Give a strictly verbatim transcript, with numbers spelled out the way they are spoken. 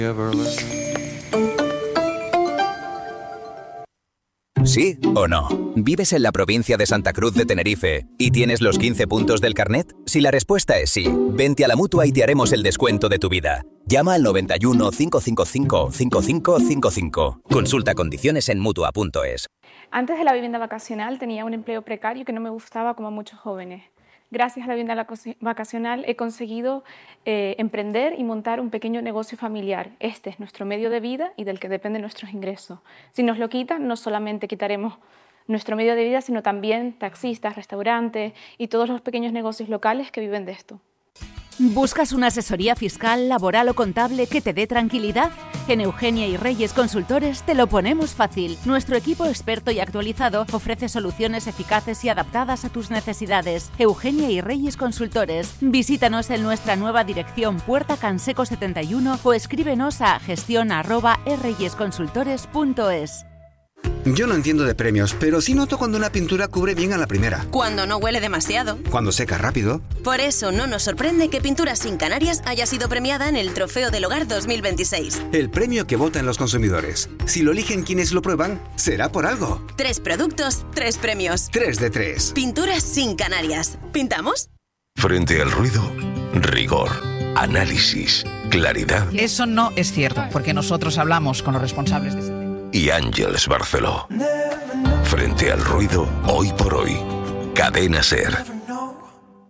¿Sí o no? ¿Vives en la provincia de Santa Cruz de Tenerife y tienes los quince puntos del carnet? Si la respuesta es sí, vente a la Mutua y te haremos el descuento de tu vida. Llama al noventa y uno, cincuenta y cinco, cincuenta y cinco cincuenta y cinco. Consulta condiciones en Mutua punto es. Antes de la vivienda vacacional tenía un empleo precario que no me gustaba como a muchos jóvenes. Gracias a la vivienda vacacional he conseguido eh, emprender y montar un pequeño negocio familiar. Este es nuestro medio de vida y del que dependen nuestros ingresos. Si nos lo quitan, no solamente quitaremos nuestro medio de vida, sino también taxistas, restaurantes y todos los pequeños negocios locales que viven de esto. ¿Buscas una asesoría fiscal, laboral o contable que te dé tranquilidad? En Eugenia y Reyes Consultores te lo ponemos fácil. Nuestro equipo experto y actualizado ofrece soluciones eficaces y adaptadas a tus necesidades. Eugenia y Reyes Consultores. Visítanos en nuestra nueva dirección Puerta Canseco setenta y uno o escríbenos a gestión arroba reyesconsultores punto es. Yo no entiendo de premios, pero sí noto cuando una pintura cubre bien a la primera. Cuando no huele demasiado. Cuando seca rápido. Por eso no nos sorprende que Pinturas Sin Canarias haya sido premiada en el Trofeo del Hogar dos mil veintiséis. El premio que votan los consumidores. Si lo eligen quienes lo prueban, será por algo. Tres productos, tres premios. Tres de tres. Pinturas Sin Canarias. ¿Pintamos? Frente al ruido, rigor, análisis, claridad. Eso no es cierto, porque nosotros hablamos con los responsables de ese tema. Y Ángeles Barceló. Frente al ruido, hoy por hoy. Cadena SER.